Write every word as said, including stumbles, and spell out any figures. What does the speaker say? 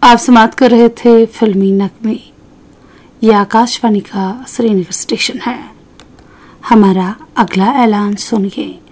आप समाप्त कर रहे थे फिल्मी नगमे। यह आकाशवाणी का श्रीनगर स्टेशन है। हमारा अगला ऐलान सुनिए।